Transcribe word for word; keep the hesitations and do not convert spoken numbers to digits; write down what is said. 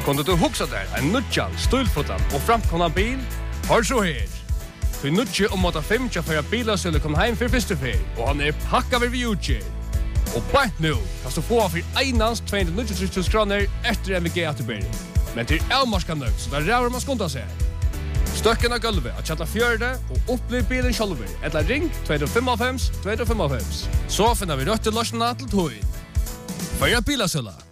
Kunde du huxa der en nudjan, stilfotan og framkomna bil? Hör så her. Du nudje om at fem tjaffer bilasøle kom heim for første fer, og han er pakka ved vi utgjør. Og bare nu kan du få for einans to hundre og nittiotre tusen kroner etter M V G atterbering. Men til avmarska nøgt, så der ræver man skunda seg. Støkken av gulvet at chatta fjørde og opplev bilen sjálfur. Eller ring två fem fem två fem fem. Så finner vi røtte løsene til tog. Føya bilasøla.